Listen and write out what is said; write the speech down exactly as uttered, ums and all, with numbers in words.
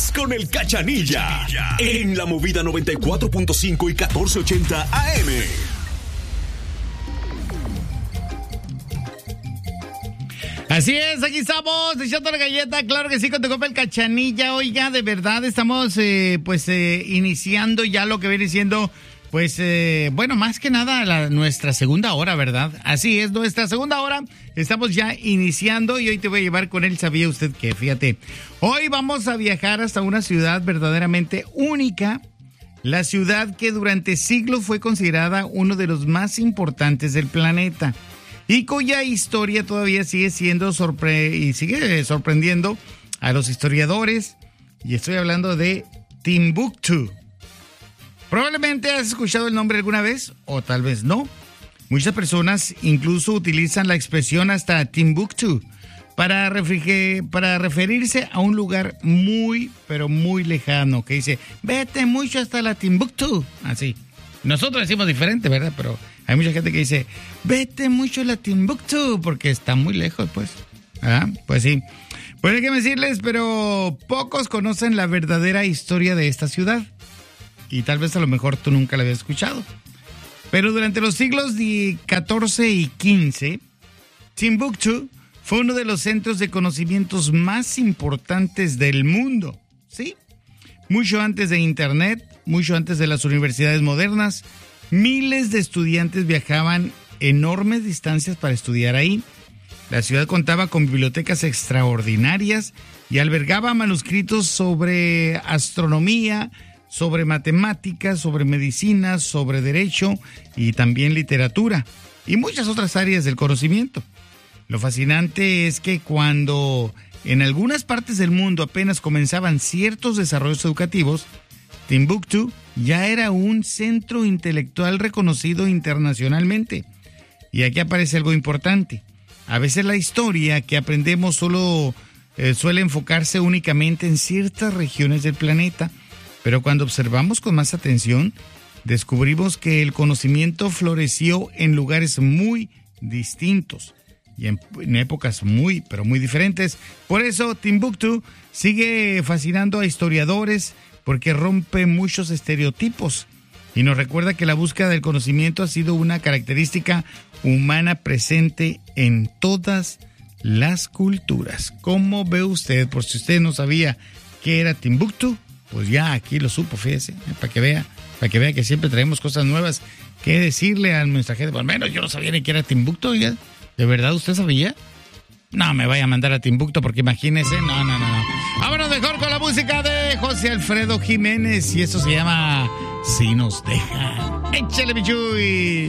Estás con el Cachanilla en la Movida noventa y cuatro punto cinco y catorce ochenta A M. Así es, aquí estamos, echando la galleta, claro que sí, con tu compa el Cachanilla. Oiga, de verdad, estamos eh, pues eh, iniciando ya lo que viene siendo, pues, eh, bueno, más que nada la, nuestra segunda hora, ¿verdad? Así es, nuestra segunda hora, estamos ya iniciando y hoy te voy a llevar con él. ¿Sabía usted que? Fíjate, hoy vamos a viajar hasta una ciudad verdaderamente única, la ciudad que durante siglos fue considerada uno de los más importantes del planeta, y cuya historia todavía sigue siendo sorpre- y sigue sorprendiendo a los historiadores, y estoy hablando de Timbuktu. Probablemente has escuchado el nombre alguna vez, o tal vez no. Muchas personas incluso utilizan la expresión hasta Timbuktu para, refrige- para referirse a un lugar muy, pero muy lejano, que dice, vete mucho hasta la Timbuktu, así. Nosotros decimos diferente, ¿verdad? Pero hay mucha gente que dice, vete mucho a la Timbuktu, porque está muy lejos, pues. Ah, pues sí. Pues hay que decirles, pero pocos conocen la verdadera historia de esta ciudad. Y tal vez a lo mejor tú nunca la habías escuchado. Pero durante los siglos catorce y quince, Timbuktu fue uno de los centros de conocimientos más importantes del mundo, ¿sí? Mucho antes de Internet, mucho antes de las universidades modernas, miles de estudiantes viajaban enormes distancias para estudiar ahí. La ciudad contaba con bibliotecas extraordinarias y albergaba manuscritos sobre astronomía, sobre matemáticas, sobre medicina, sobre derecho y también literatura y muchas otras áreas del conocimiento. Lo fascinante es que cuando en algunas partes del mundo apenas comenzaban ciertos desarrollos educativos, Timbuktu ya era un centro intelectual reconocido internacionalmente. Y aquí aparece algo importante. A veces la historia que aprendemos solo eh, suele enfocarse únicamente en ciertas regiones del planeta, pero cuando observamos con más atención, descubrimos que el conocimiento floreció en lugares muy distintos y en, en épocas muy, pero muy diferentes. Por eso Timbuktu sigue fascinando a historiadores, porque rompe muchos estereotipos y nos recuerda que la búsqueda del conocimiento ha sido una característica humana presente en todas las culturas. ¿Cómo ve usted? Por si usted no sabía qué era Timbuktu, pues ya aquí lo supo, fíjese, ¿eh? para que vea, para que vea que siempre traemos cosas nuevas que decirle a nuestra gente. Por lo menos yo no sabía ni qué era Timbuktu, ¿ya? ¿De verdad usted sabía? No me vaya a mandar a Timbuktu, porque imagínese, no, no, no, no. Vámonos mejor con la música de José Alfredo Jiménez, y eso se llama Si nos deja. Échale, Michuy.